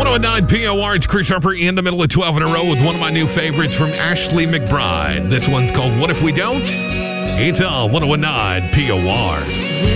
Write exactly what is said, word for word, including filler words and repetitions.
ten P O R, it's Chris Harper in the middle of twelve in a row with one of my new favorites from Ashley McBryde. This one's called What If We Don't? It's on ten P O R.